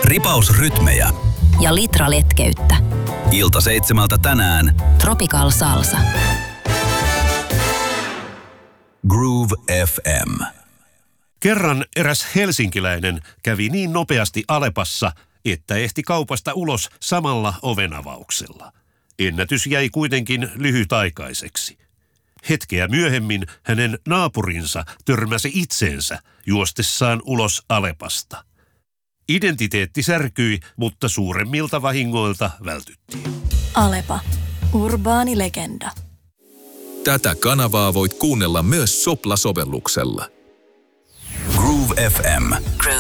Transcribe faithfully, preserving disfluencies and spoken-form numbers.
Ripausrytmejä ja litra letkeyttä. Ilta seitsemältä tänään Tropical Salsa. Groove F M. Kerran eräs helsinkiläinen kävi niin nopeasti Alepassa, että ehti kaupasta ulos samalla ovenavauksella. Ennätys jäi kuitenkin lyhytaikaiseksi. Hetkeä myöhemmin hänen naapurinsa törmäsi itseensä juostessaan ulos Alepasta. Identiteetti särkyi, mutta suuremmilta vahingoilta vältyttiin. Alepa. Urbaani legenda. Tätä kanavaa voit kuunnella myös Sopla-sovelluksella. Groove F M.